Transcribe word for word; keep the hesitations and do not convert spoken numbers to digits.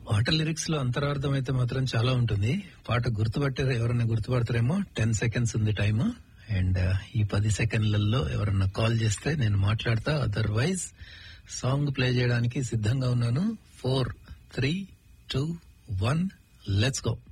పాట లిరిక్స్ లో అంతరార్థం అయితే మాత్రం చాలా ఉంటుంది. పాట గుర్తుపట్టారు, ఎవరైనా గుర్తుపడతారేమో. టెన్ సెకండ్స్ ఉంది టైమ్, అండ్ ఈ పది సెకండ్లలో ఎవరన్నా కాల్ చేస్తే నేను మాట్లాడతా, అదర్వైజ్ సాంగ్ ప్లే చేయడానికి సిద్ధంగా ఉన్నాను. Four three two one let's go.